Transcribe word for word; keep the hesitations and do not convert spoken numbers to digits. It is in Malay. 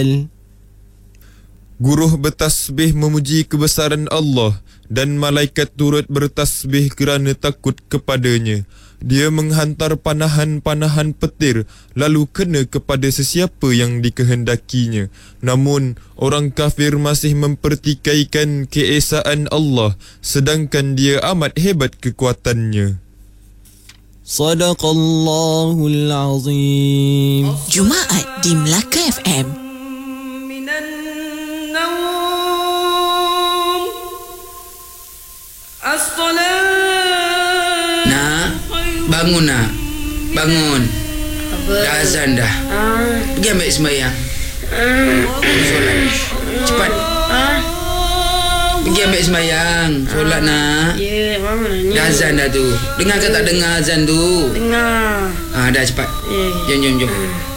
Jabal. Guruh bertasbih memuji kebesaran Allah dan malaikat turut bertasbih kerana takut kepadanya. Dia menghantar panahan-panahan petir lalu kena kepada sesiapa yang dikehendakinya. Namun, orang kafir masih mempertikaikan keesaan Allah sedangkan dia amat hebat kekuatannya. Sadaqallahul Azim. Jumaat di Melaka F M. Nak, bangun nak. Bangun. Dah azan dah. Pergi ambil sembahyang. Solat. Cepat. Pergi ambil sembahyang. Solat nak. Ya, mama ni. Dah azan dah tu. Dengar ke tak dengar azan tu? Dengar. Ah, dah cepat. Ya. Jom, jom, jom.